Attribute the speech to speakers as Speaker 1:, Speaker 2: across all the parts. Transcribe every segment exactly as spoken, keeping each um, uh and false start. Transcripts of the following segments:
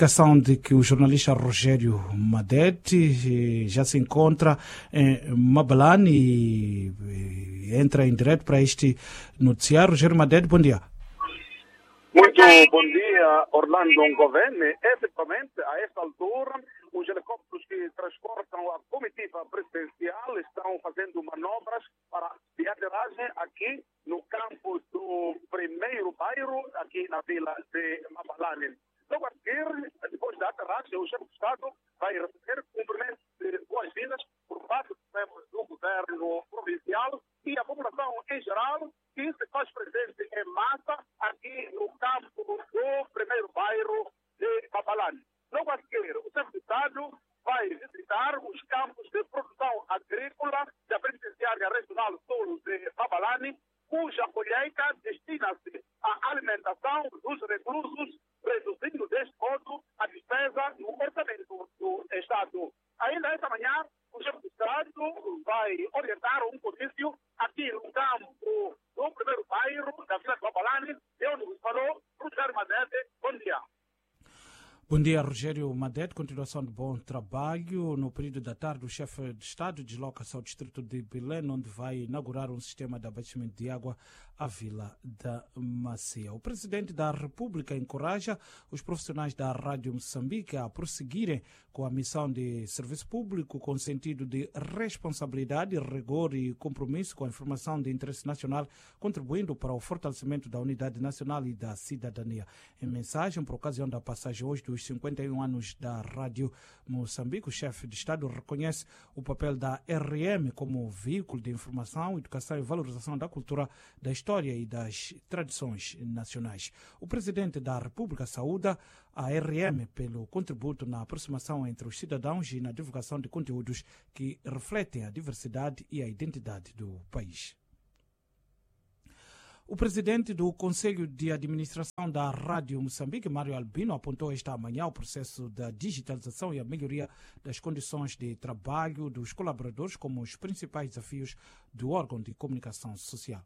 Speaker 1: indicação de que o jornalista Rogério Madete já se encontra em Mabalane e entra em direto para este noticiário. Rogério Madete, bom dia.
Speaker 2: Muito bom dia, Orlando Ngovene. Efetivamente, a esta altura, os helicópteros que transportam a comitiva presidencial estão fazendo manobras para de aterragem aqui no campo do primeiro bairro, aqui na vila de Mabalane. Logo a seguir, depois da aterragem, o chefe de Estado vai receber cumprimentos de boas-vindas por parte dos membros do governo provincial e a população em geral, que se faz presente em massa aqui no campo do primeiro bairro de Mabalane. Logo a seguir, o chefe de Estado vai visitar os campos de produção agrícola da Penitenciária Regional Sul de Mabalane, cuja colheita destina-se à alimentação dos reclusos, reduzindo deste modo a despesa no orçamento do Estado. Ainda esta manhã, o chefe de Estado vai orientar um comício aqui no campo do primeiro bairro da vila de Mabalane, de onde nos falou Rogério Madete. Bom dia.
Speaker 1: Bom dia, Rogério Madete. Continuação de bom trabalho. No período da tarde, o chefe de Estado desloca-se ao distrito de Belém, onde vai inaugurar um sistema de abastecimento de água à Vila da Macia. O presidente da República encoraja os profissionais da Rádio Moçambique a prosseguirem com a missão de serviço público com sentido de responsabilidade, rigor e compromisso com a informação de interesse nacional, contribuindo para o fortalecimento da unidade nacional e da cidadania. Em mensagem por ocasião da passagem hoje dos cinquenta e um anos da Rádio Moçambique, o chefe de Estado reconhece o papel da R M como veículo de informação, educação e valorização da cultura, da história e das tradições nacionais. O presidente da República saúda a R M pelo contributo na aproximação entre os cidadãos e na divulgação de conteúdos que refletem a diversidade e a identidade do país. O presidente do Conselho de Administração da Rádio Moçambique, Mário Albino, apontou esta manhã o processo da digitalização e a melhoria das condições de trabalho dos colaboradores como os principais desafios do órgão de comunicação social.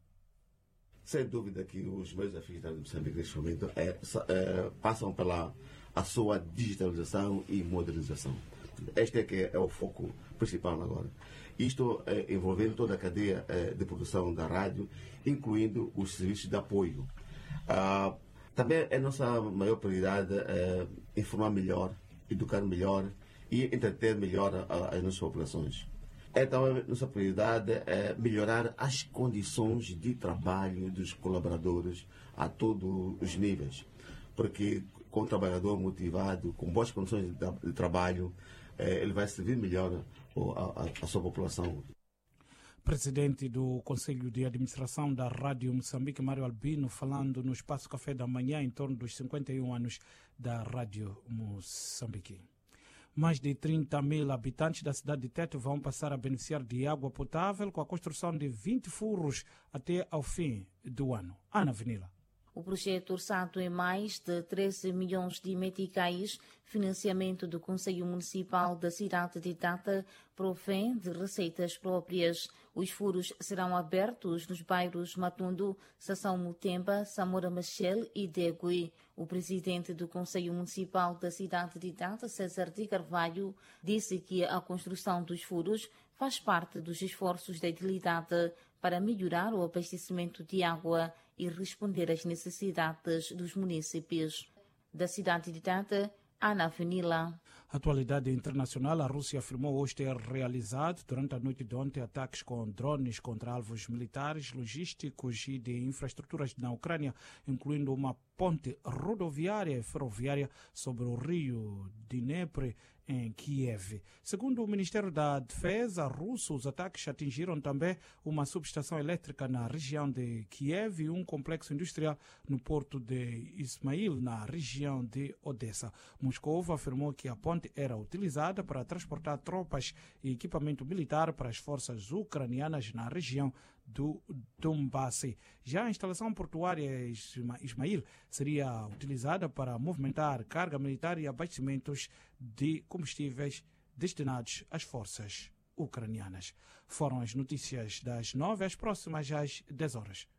Speaker 3: Sem dúvida que os meus desafios da Rádio Moçambique neste momento é, é, passam pela a sua digitalização e modernização. Este é que é o foco principal agora. Isto é, envolvendo toda a cadeia é, de produção da rádio, incluindo os serviços de apoio. Ah, também é nossa maior prioridade é, informar melhor, educar melhor e entreter melhor a, as nossas populações. Então, a nossa prioridade é melhorar as condições de trabalho dos colaboradores a todos os níveis, porque com um trabalhador motivado, com boas condições de, de trabalho, é, ele vai servir melhor a, a, a sua população.
Speaker 1: Presidente do Conselho de Administração da Rádio Moçambique, Mário Albino, falando no Espaço Café da Manhã em torno dos cinquenta e um anos da Rádio Moçambique. Mais de trinta mil habitantes da cidade de Tete vão passar a beneficiar de água potável com a construção de vinte furos até ao fim do ano. Ana Avenida.
Speaker 4: O projeto orçado em mais de treze milhões de meticais, financiamento do Conselho Municipal da cidade de Tete, provém de receitas próprias. Os furos serão abertos nos bairros Matundo, Sassão Mutemba, Samora Machel e Degui. O presidente do Conselho Municipal da cidade de Tete, César de Carvalho, disse que a construção dos furos faz parte dos esforços da utilidade para melhorar o abastecimento de água e responder às necessidades dos municípios. Da cidade de Tete, Ana Avenida.
Speaker 1: Atualidade internacional, a Rússia afirmou hoje ter realizado, durante a noite de ontem, ataques com drones contra alvos militares, logísticos e de infraestruturas na Ucrânia, incluindo uma ponte rodoviária e ferroviária sobre o rio Dnepr, em Kiev. Segundo o Ministério da Defesa russo, os ataques atingiram também uma subestação elétrica na região de Kiev e um complexo industrial no porto de Ismail, na região de Odessa. Moscou afirmou que a ponte era utilizada para transportar tropas e equipamento militar para as forças ucranianas na região do Donbass. Já a instalação portuária Ismail seria utilizada para movimentar carga militar e abastecimentos de combustíveis destinados às forças ucranianas. Foram as notícias das nove, às próximas às dez horas.